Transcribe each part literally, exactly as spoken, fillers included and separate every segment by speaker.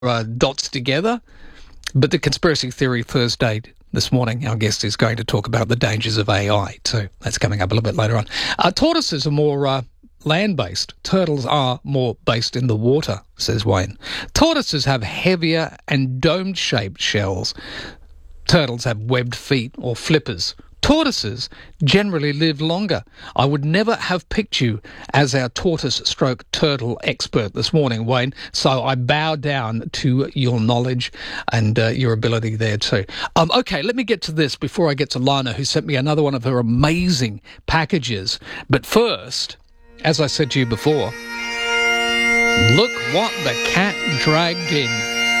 Speaker 1: uh, dots together. But the Conspiracy Theory Thursday this morning, our guest is going to talk about the dangers of A I too. That's coming up a little bit later on. Uh, tortoises are more uh, land-based. Turtles are more based in the water, says Wayne. Tortoises have heavier and dome-shaped shells. Turtles have webbed feet or flippers. Tortoises generally live longer. I would never have picked you as our tortoise-stroke turtle expert this morning, Wayne, so I bow down to your knowledge and uh, your ability there too. Um, okay, let me get to this before I get to Lana, who sent me another one of her amazing packages. But first, as I said to you before, look what the cat dragged in.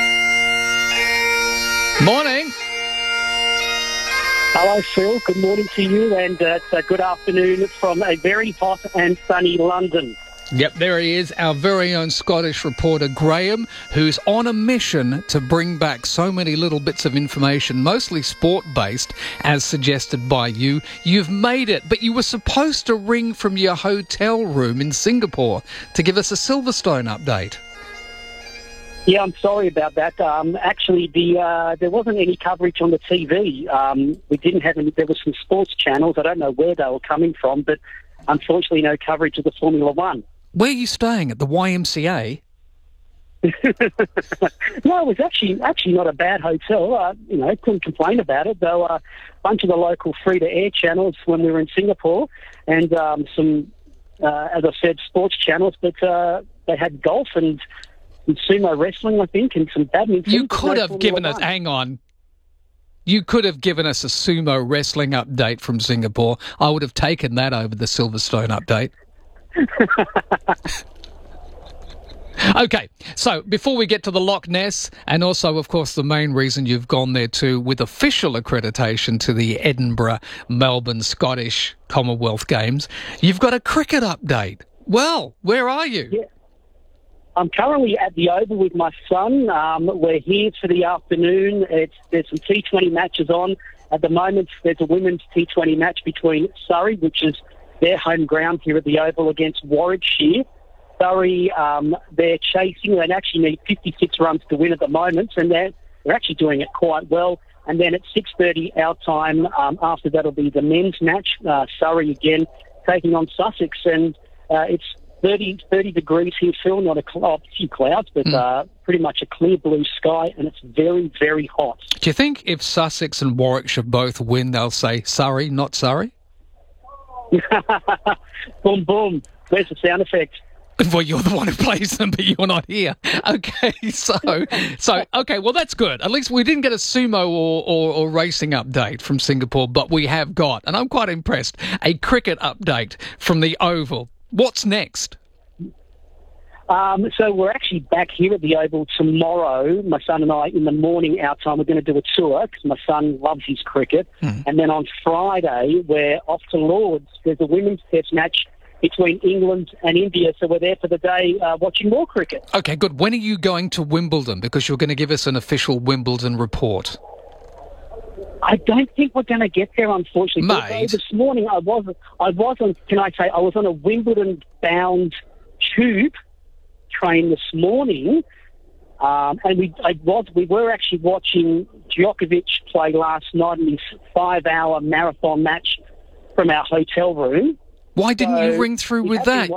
Speaker 1: Morning.
Speaker 2: Hello, Phil. Good morning to you, and uh, it's a good afternoon from a very hot and sunny London.
Speaker 1: Yep, there he is, our very own Scottish reporter, Graham, who's on a mission to bring back so many little bits of information, mostly sport-based, as suggested by you. You've made it, but you were supposed to ring from your hotel room in Singapore to give us a Silverstone update.
Speaker 2: Yeah, I'm sorry about that. Um, actually, the uh, there wasn't any coverage on the T V. Um, we didn't have any. There were some sports channels. I don't know where they were coming from, but unfortunately, no coverage of the Formula One.
Speaker 1: Where are you staying? At the Y M C A?
Speaker 2: No, it was actually actually not a bad hotel. Uh, you know, couldn't complain about it. Though uh, a bunch of the local free-to-air channels when we were in Singapore, and um, some, uh, as I said, sports channels. But uh, they had golf and and sumo wrestling, I think, and some badminton.
Speaker 1: You could
Speaker 2: no
Speaker 1: have
Speaker 2: Formula
Speaker 1: given us,
Speaker 2: One.
Speaker 1: hang on, you could have given us a sumo wrestling update from Singapore. I would have taken that over the Silverstone update. Okay, so before we get to the Loch Ness, and also, of course, the main reason you've gone there too, with official accreditation to the Edinburgh, Melbourne, Scottish Commonwealth Games, you've got a cricket update. Well, where are you?
Speaker 2: Yeah. I'm currently at the Oval with my son. Um, we're here for the afternoon. It's, there's some T twenty matches on. At the moment, there's a women's T twenty match between Surrey, which is their home ground here at the Oval, against Warwickshire. Surrey, um, they're chasing. They actually need fifty-six runs to win at the moment, and they're, they're actually doing it quite well. And then at six thirty our time, um, after that'll be the men's match. Uh, Surrey again taking on Sussex, and uh, it's thirty, thirty degrees here, Phil, not a, cl- oh, a few clouds, but mm. uh, pretty much a clear blue sky, and it's very, very hot.
Speaker 1: Do you think if Sussex and Warwickshire both win, they'll say, Surrey, not Surrey?
Speaker 2: Boom, boom. Where's the sound effect?
Speaker 1: Well, you're the one who plays them, but you're not here. Okay, so, so okay, well, that's good. At least we didn't get a sumo or, or, or racing update from Singapore, but we have got, and I'm quite impressed, a cricket update from the Oval. What's next?
Speaker 2: Um, so we're actually back here at the Oval tomorrow. My son and I, in the morning, our time, we're going to do a tour because my son loves his cricket. Mm. And then on Friday, we're off to Lords. There's a women's test match between England and India, so we're there for the day uh, watching more cricket. Okay, good. When are you going to Wimbledon? Because you're going to give us an official Wimbledon report. I don't think we're going to get there, unfortunately.
Speaker 1: Mate.
Speaker 2: This morning I wasn't, I wasn't, can I say, I was on a Wimbledon-bound tube train this morning, um, and we I was, we were actually watching Djokovic play last night in his five-hour marathon match from our hotel room.
Speaker 1: Why didn't
Speaker 2: so
Speaker 1: you ring through with that?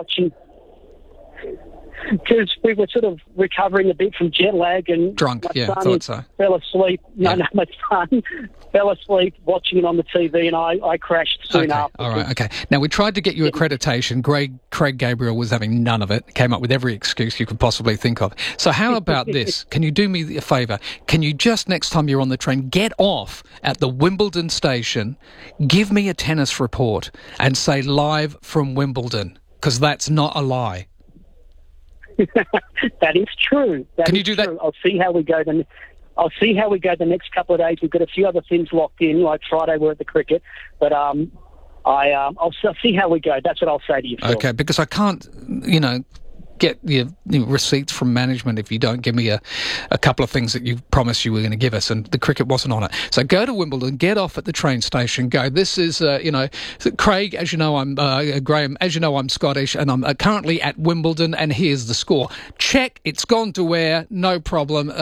Speaker 2: Because we were sort of recovering a bit from jet lag, and
Speaker 1: drunk.
Speaker 2: My
Speaker 1: yeah,
Speaker 2: son
Speaker 1: thought so.
Speaker 2: Fell asleep. No,
Speaker 1: yeah.
Speaker 2: no, my son fell asleep watching it on the T V, and I, I crashed soon
Speaker 1: okay.
Speaker 2: after.
Speaker 1: All right, okay. Now, we tried to get you accreditation. Greg, Craig Gabriel was having none of it. Came up with every excuse you could possibly think of. So how about this? Can you do me a favour? Can you just, next time you're on the train, get off at the Wimbledon station, give me a tennis report, and say live from Wimbledon, because that's not a lie.
Speaker 2: That is true. That
Speaker 1: Can
Speaker 2: is
Speaker 1: you do
Speaker 2: true.
Speaker 1: that?
Speaker 2: I'll see how we go. Then I'll see how we go the next couple of days. We've got a few other things locked in, like Friday we're at the cricket, but um, I um, I'll see how we go. That's what I'll say to you, Phil.
Speaker 1: Okay, because I can't, you know, get your, your receipts from management if you don't give me a, a couple of things that you promised you were going to give us, and the cricket wasn't on it. So go to Wimbledon, get off at the train station, go, this is, uh, you know, Craig, as you know, I'm, uh, Graham, as you know, I'm Scottish, and I'm uh, currently at Wimbledon, and here's the score. Check, it's gone to air, no problem.